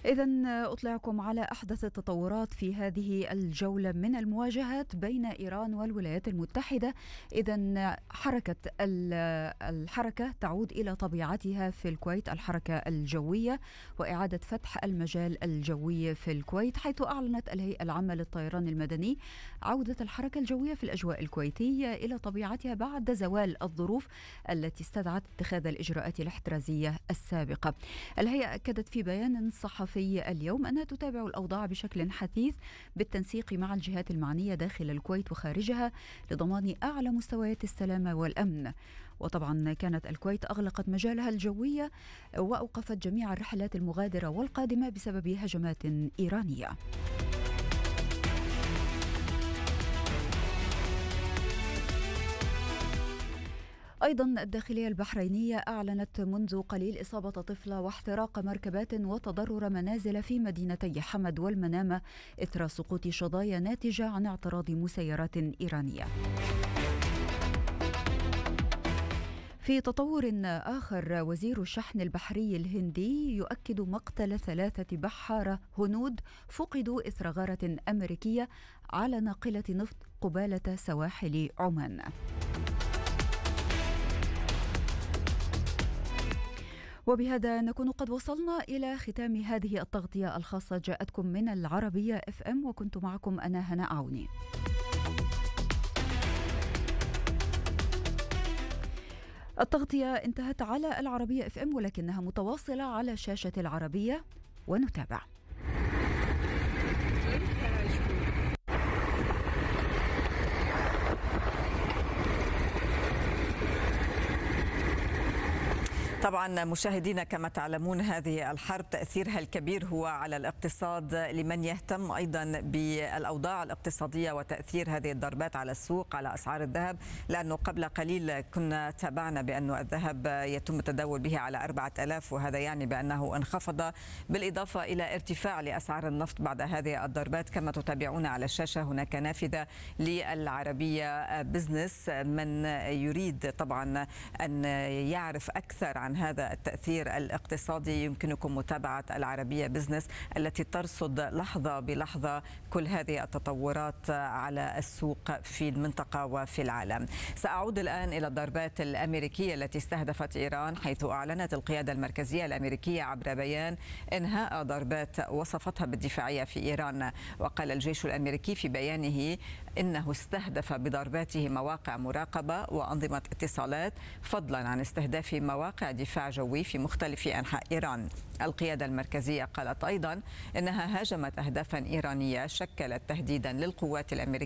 إذن أطلعكم على أحدث التطورات في هذه الجولة من المواجهات بين إيران والولايات المتحدة. إذن الحركة تعود إلى طبيعتها في الكويت، الحركة الجوية وإعادة فتح المجال الجوي في الكويت، حيث أعلنت الهيئة العامة للطيران المدني عودة الحركة الجوية في الأجواء الكويتية إلى طبيعتها بعد زوال الظروف التي استدعت اتخاذ الإجراءات الاحترازية السابقة. الهيئة أكدت في بيان صحفي اليوم أنها تتابع الأوضاع بشكل حثيث بالتنسيق مع الجهات المعنية داخل الكويت وخارجها لضمان أعلى مستويات السلامة والأمن. وطبعا كانت الكويت أغلقت مجالها الجوية وأوقفت جميع الرحلات المغادرة والقادمة بسبب هجمات إيرانية. أيضا الداخلية البحرينية أعلنت منذ قليل إصابة طفلة واحتراق مركبات وتضرر منازل في مدينتي حمد والمنامة إثر سقوط شظايا ناتجة عن اعتراض مسيرات إيرانية. في تطور آخر، وزير الشحن البحري الهندي يؤكد مقتل 3 بحارة هنود فقدوا إثر غارة أمريكية على ناقلة نفط قبالة سواحل عمان. وبهذا نكون قد وصلنا إلى ختام هذه التغطية الخاصة جاءتكم من العربية FM، وكنت معكم أنا هناء عوني. التغطية انتهت على العربية FM، ولكنها متواصلة على شاشة العربية، ونتابع. طبعا مشاهدينا، كما تعلمون هذه الحرب تأثيرها الكبير هو على الاقتصاد. لمن يهتم أيضا بالأوضاع الاقتصادية وتأثير هذه الضربات على السوق، على أسعار الذهب، لأنه قبل قليل كنا تابعنا بأن الذهب يتم التداول به على 4000، وهذا يعني بأنه انخفض، بالإضافة إلى ارتفاع لأسعار النفط بعد هذه الضربات. كما تتابعون على الشاشة هناك نافذة للعربية بزنس، من يريد طبعا أن يعرف أكثر عن هذا التأثير الاقتصادي يمكنكم متابعة العربية بزنس التي ترصد لحظة بلحظة كل هذه التطورات على السوق في المنطقة وفي العالم. سأعود الآن إلى الضربات الأمريكية التي استهدفت إيران، حيث أعلنت القيادة المركزية الأمريكية عبر بيان إنهاء ضربات وصفتها بالدفاعية في إيران. وقال الجيش الأمريكي في بيانه إنه استهدف بضرباته مواقع مراقبة وأنظمة اتصالات، فضلا عن استهداف مواقع دفاع جوي في مختلف أنحاء إيران. القيادة المركزية قالت أيضا إنها هاجمت أهدافا إيرانية شكلت تهديدا للقوات الأمريكية